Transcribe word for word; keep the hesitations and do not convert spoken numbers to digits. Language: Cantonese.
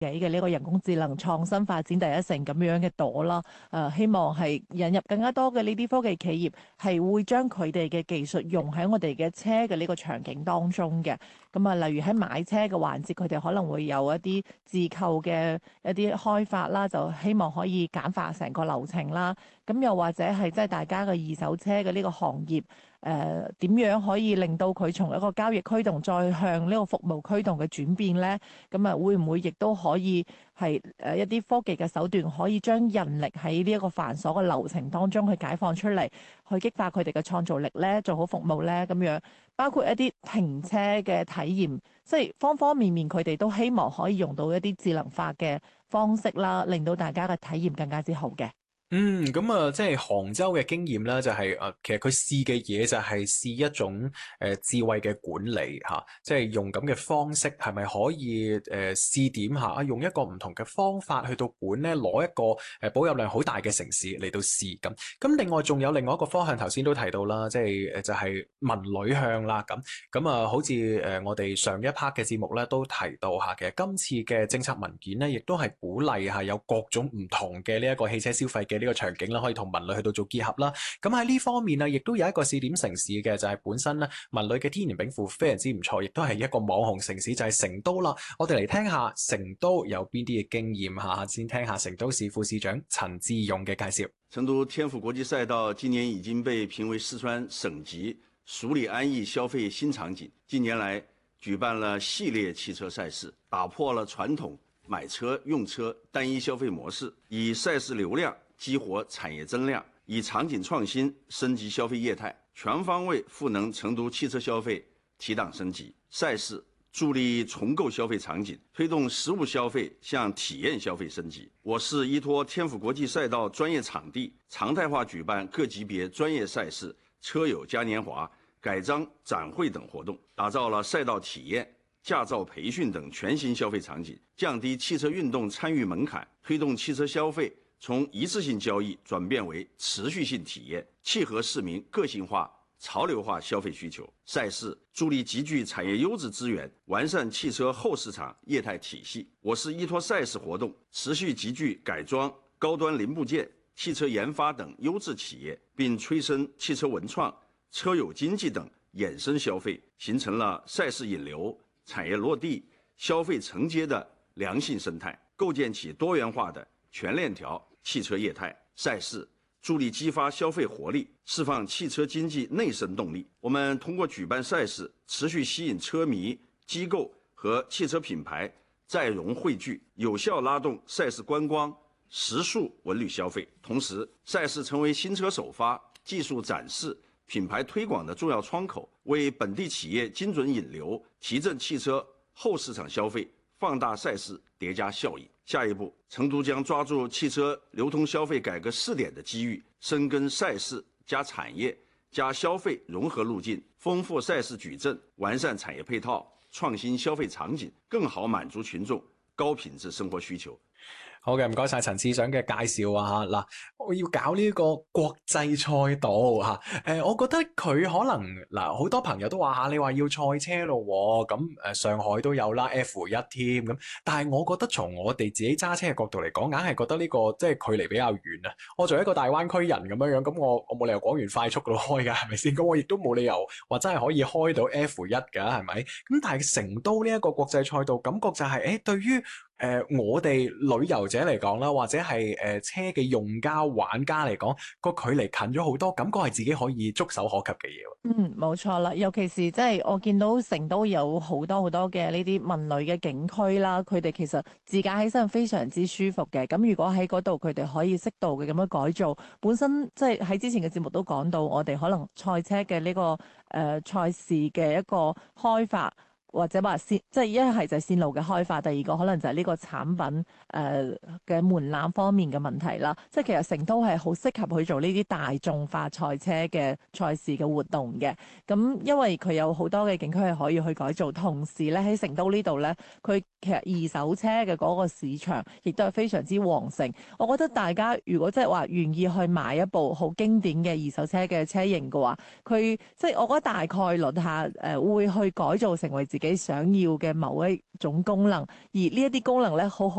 嘅呢個人工智能創新發展第一城咁樣嘅朵啦。誒、呃，希望係引入更加多嘅呢啲科技企業，係會將佢哋嘅技術用喺我哋嘅車嘅呢個場景當中嘅。咁啊，例如喺買車嘅環節，佢哋可能會有一啲自購嘅一啲開發啦，就希望可以簡化成個流程啦。咁又或者係即係大家嘅二手車嘅呢個行業。誒點、呃、樣可以令到佢從一個交易驅動再向呢個服務驅動嘅轉變呢？咁啊，會唔會亦都可以係誒一啲科技嘅手段，可以將人力喺呢一個繁瑣嘅流程當中去解放出嚟，去激發佢哋嘅創造力呢？做好服務呢？咁樣包括一啲停車嘅體驗，即係方方面面，佢哋都希望可以用到一啲智能化嘅方式啦，令到大家嘅體驗更加之好嘅。 嗯，咁啊，即係杭州嘅經驗咧，就係、是、誒，其實佢試嘅嘢就係試一種誒、呃、智慧嘅管理吓、啊，即係用咁嘅方式，係咪可以誒、呃、試點下啊？用一個唔同嘅方法去到管咧，攞一個誒、呃、保有量好大嘅城市嚟到試咁。咁另外仲有另外一個方向，頭先都提到啦，即係誒就係、是、文旅向啦咁。咁啊，好似誒、呃、我哋上一 part 嘅節目咧都提到吓，其實今次嘅政策文件咧，亦都係鼓勵吓有各種唔同嘅呢一個汽車消費嘅呢個場景啦，可以同文旅去到做結合啦。咁喺呢方面啊，亦都有一個試點城市嘅，就係、是、本身咧文旅嘅天然稟賦非常之唔錯，亦都係一個網紅城市，就係、是、成都啦。我哋嚟聽下成都有邊啲嘅經驗吓，先聽下成都市副市長陳志勇嘅介紹。 成都天府國際賽道今年已經被評為四川省級蜀里安逸消費新場景。近年來舉辦了系列汽車賽事，打破了傳統買車用車單一消費模式，以賽事流量激活產業增量，以場景創新升級消費業態，全方位賦能成都汽車消費提檔升級。賽事助力重構消費場景，推動實物消費向體驗消費升級。我市依託天府國際賽道專業場地，常態化舉辦各級別專業賽事、車友嘉年華、改裝展會等活動，打造了賽道體驗、駕照培訓等全新消費場景，降低汽車運動參與門檻，推動汽車消費從一次性交易轉變為持續性體驗，契合市民個性化、潮流化消費需求。賽事助力集聚產業優質資源，完善汽車後市場業態體系。我市依託賽事活動，持續集聚改裝、高端零部件、汽車研發等優質企業，並催生汽車文創、車友經濟等衍生消費，形成了賽事引流、產業落地、消費承接的良性生態，構建起多元化的全鏈條汽車業態。賽事助力激發消費活力，釋放汽車經濟內生動力。我們通過舉辦賽事，持續吸引車迷、機構和汽車品牌再融匯聚，有效拉動賽事觀光、食宿文旅消費。同時，賽事成為新車首發、技術展示、品牌推廣的重要窗口，為本地企業精準引流，提振汽車後市場消費，放大賽事疊加效應。下一步，成都將抓住汽車流通消費改革試點的機遇，深耕賽事加產業加消費融合路徑，豐富賽事矩陣，完善產業配套，創新消費場景，更好滿足群眾高品質生活需求。 好嘅，唔該晒陳市長嘅介紹啊！嗱，我要搞呢個國際賽道吓，誒、呃，我覺得佢可能嗱，好多朋友都話吓，你話要賽車咯，咁誒，上海都有啦 F 一 添咁，但係我覺得從我哋自己揸車嘅角度嚟講，硬係覺得呢、這個即係距離比較遠啊！我作為一個大灣區人咁樣樣，咁我我冇理由廣園快速度開噶，係咪先？咁我亦都冇理由話真係可以開到 F 一 噶，係咪？咁但係成都呢一個國際賽道，感覺就係、是、誒，對於誒、呃，我哋旅遊者嚟講啦，或者係誒、呃、車嘅用家、玩家嚟講，個距離近咗好多，感覺係自己可以觸手可及嘅嘢。 嗯，冇錯啦，尤其是即係我見到成都有好多好多嘅呢啲文旅嘅景區啦，佢哋其實自駕起身非常之舒服嘅。咁如果喺嗰度佢哋可以適度嘅咁樣改造，本身即係喺之前嘅節目都講到，我哋可能賽車嘅呢、這個誒、呃、賽事嘅一個開發。或者話線，即係一係就係線路嘅開發，第二個可能就係呢個產品誒嘅、呃、門檻方面嘅問題啦。即係其實成都係好適合去做呢啲大眾化賽車嘅賽事嘅活動嘅。咁因為佢有好多嘅景區係可以去改造，同時咧喺成都呢度咧，佢其實二手車嘅嗰個市場亦都係非常之旺盛。我覺得大家如果即係話願意去買一部好經典嘅二手車嘅車型嘅話，佢即係我覺得大概率下誒、呃、會去改造成為自己想要嘅某一種功能，而呢一啲功能咧，好